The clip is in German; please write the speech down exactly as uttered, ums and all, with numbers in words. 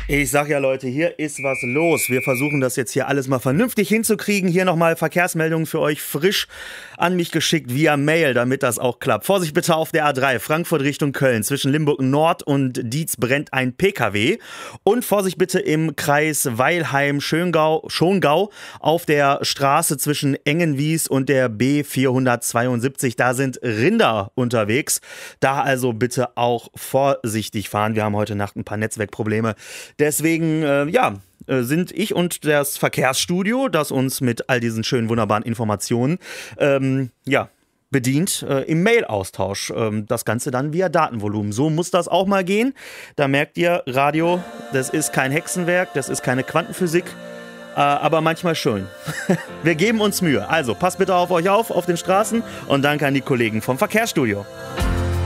Ich sag ja, Leute, hier ist was los. Wir versuchen das jetzt hier alles mal vernünftig hinzukriegen. Hier nochmal Verkehrsmeldungen für euch frisch an mich geschickt via Mail, damit das auch klappt. Vorsicht bitte auf der A drei, Frankfurt Richtung Köln. Zwischen Limburg Nord und Dietz brennt ein P K W. Und Vorsicht bitte im Kreis Weilheim-Schongau Schongau auf der Straße zwischen Engenwies und der B vierhundertzweiundsiebzig. Da sind Rinder unterwegs. Da also bitte auch vorsichtig fahren. Wir haben heute Nacht ein paar Netzwerkprobleme. Deswegen, äh, ja, äh, sind ich und das Verkehrsstudio, das uns mit all diesen schönen, wunderbaren Informationen, ähm, ja, bedient, äh, im Mail-Austausch. Ähm, das Ganze dann via Datenvolumen. So muss das auch mal gehen. Da merkt ihr, Radio, das ist kein Hexenwerk, das ist keine Quantenphysik, äh, aber manchmal schon. Wir geben uns Mühe. Also, passt bitte auf euch auf, auf den Straßen und danke an die Kollegen vom Verkehrsstudio.